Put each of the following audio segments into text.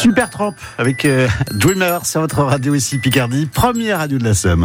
Supertramp avec Dreamer sur votre radio ici Picardie, première radio de la Somme.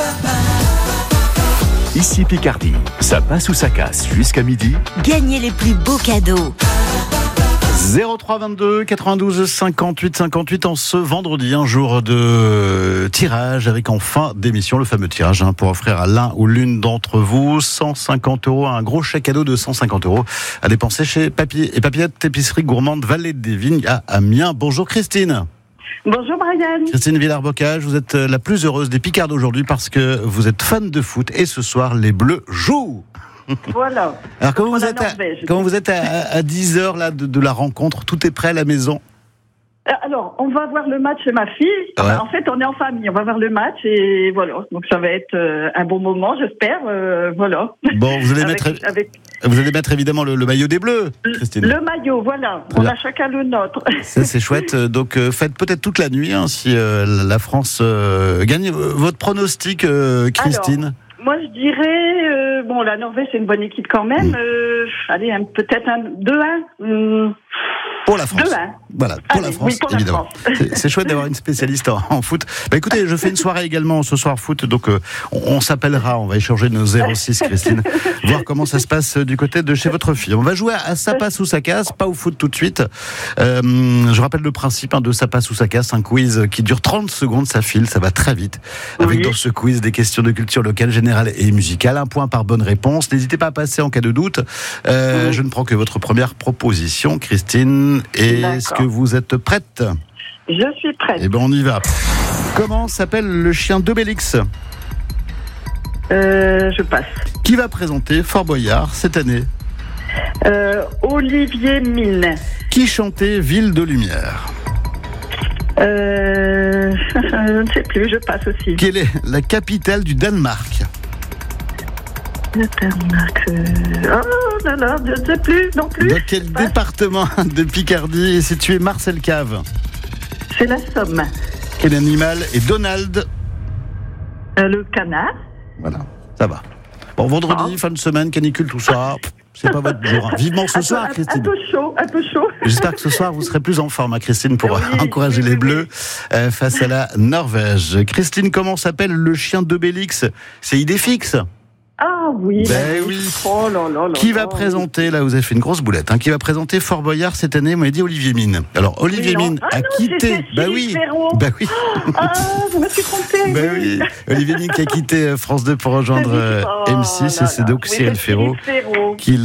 Ici Picardie, ça passe ou ça casse jusqu'à midi. Gagnez les plus beaux cadeaux. 03 22 92 58 58 en ce vendredi, un jour de tirage avec en fin d'émission le fameux tirage pour offrir à l'un ou l'une d'entre vous 150 €, un gros chèque cadeau de 150 € à dépenser chez Papier et Papillette, épicerie gourmande Vallée des Vignes à Amiens. Bonjour Christine. Bonjour Brian. Christine Villard-Bocage, vous êtes la plus heureuse des Picards aujourd'hui parce que vous êtes fan de foot et ce soir les Bleus jouent. Voilà. Alors comment vous êtes à 10h là, de la rencontre, tout est prêt à la maison? Alors, on va voir le match chez ma fille. Ouais. En fait, on est en famille. On va voir le match et voilà. Donc, ça va être un bon moment, j'espère. Voilà. Bon, vous allez mettre évidemment le maillot des Bleus, Christine. Le maillot, voilà. On a chacun le nôtre. Ça, c'est chouette. Donc, faites peut-être toute la nuit si la France gagne. Votre pronostic, Christine? Alors, moi, je dirais... la Norvège, c'est une bonne équipe quand même. Allez, peut-être un 2-1. Pour la France. 2-1. Voilà, pour la France, pour évidemment. La France. C'est chouette d'avoir une spécialiste en foot. Écoutez, je fais une soirée également ce soir foot, donc on s'appellera, on va échanger nos 06, Christine, voir comment ça se passe du côté de chez votre fille. On va jouer à ça passe ou ça casse, pas au foot tout de suite. Je rappelle le principe de ça passe ou ça casse, un quiz qui dure 30 secondes, ça file, ça va très vite. Avec dans ce quiz des questions de culture locale, générale et musicale, un point par bonne réponse. N'hésitez pas à passer en cas de doute. Je ne prends que votre première proposition, Christine. Est-ce que vous êtes prête? Je suis prête. Eh bien, on y va. Comment s'appelle le chien d'Obélix? Je passe. Qui va présenter Fort Boyard cette année? Olivier Mine. Qui chantait Ville de Lumière? Je ne sais plus, je passe aussi. Quelle est la capitale du Danemark? Le Danemark. Oh là là, je ne sais plus non plus. Dans quel département de Picardie est situé Marcel Cave? C'est la Somme. Quel animal est Donald? Le canard. Voilà, ça va. Bon, vendredi, fin de semaine, canicule, tout ça. C'est pas votre jour. Vivement ce soir, Christine. Un peu chaud. J'espère que ce soir, vous serez plus en forme, Christine, pour encourager les Bleus face à la Norvège. Christine, comment s'appelle le chien d'Obélix? C'est idée fixe. Ah oui. Oui. Oh là là là. Qui va présenter, là vous avez fait une grosse boulette, qui va présenter Fort Boyard cette année? Moi, il dit Olivier Mine. Alors, Olivier Mine a quitté. Bah oui. Je me suis trompée. Oui. Olivier Mine qui a quitté France 2 pour rejoindre M6. Et c'est donc Cyril Ferraud qui